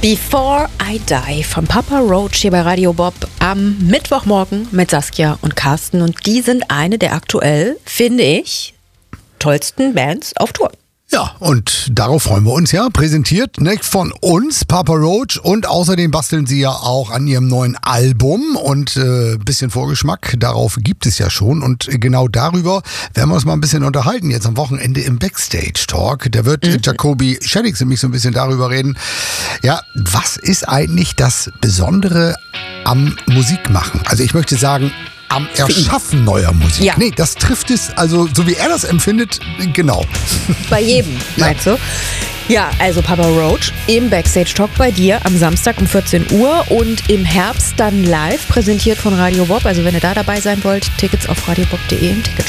Before I Die von Papa Roach hier bei Radio Bob am Mittwochmorgen mit Saskia und Carsten. Und die sind eine der aktuell, finde ich, tollsten Bands auf Tour. Ja, und darauf freuen wir uns ja. Präsentiert von uns, Papa Roach. Und außerdem basteln sie ja auch an ihrem neuen Album. Und bisschen Vorgeschmack, darauf gibt es ja schon. Und genau darüber werden wir uns mal ein bisschen unterhalten. Jetzt am Wochenende im Backstage-Talk. Da wird Jacoby Shaddix nämlich so ein bisschen darüber reden. Ja, was ist eigentlich das Besondere am Musikmachen? Also ich möchte sagen, am Erschaffen neuer Musik. Ja. Nee, das trifft es, also so wie er das empfindet, genau. Bei jedem, meinst du? Ja, also Papa Roach im Backstage-Talk bei dir am Samstag um 14 Uhr und im Herbst dann live, präsentiert von Radio Bob. Also wenn ihr da dabei sein wollt, Tickets auf radiobob.de im Ticket.